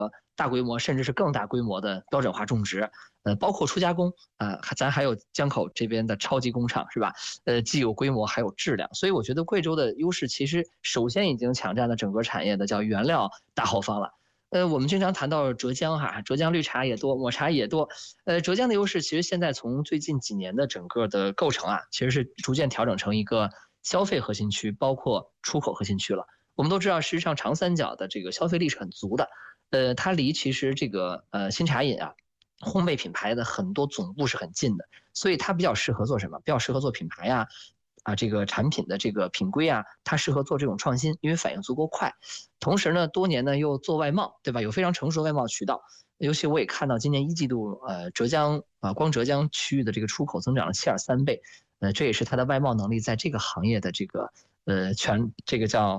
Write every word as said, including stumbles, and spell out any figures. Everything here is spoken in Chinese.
大规模甚至是更大规模的标准化种植，呃，包括初加工啊、呃，咱还有江口这边的超级工厂是吧？呃，既有规模还有质量，所以我觉得贵州的优势其实首先已经抢占了整个产业的叫原料大后方了。呃，我们经常谈到浙江哈，浙江绿茶也多，抹茶也多。呃，浙江的优势其实现在从最近几年的整个的构成啊，其实是逐渐调整成一个消费核心区，包括出口核心区了。我们都知道，实际上长三角的这个消费力是很足的，呃，它离其实这个呃新茶饮啊，烘焙品牌的很多总部是很近的，所以它比较适合做什么？比较适合做品牌呀、啊，啊这个产品的这个品规啊，它适合做这种创新，因为反应足够快。同时呢，多年呢又做外贸，对吧？有非常成熟的外贸渠道。尤其我也看到今年一季度，呃，浙江啊，光浙江区域的这个出口增长了七点三倍，呃，这也是它的外贸能力在这个行业的这个呃全这个叫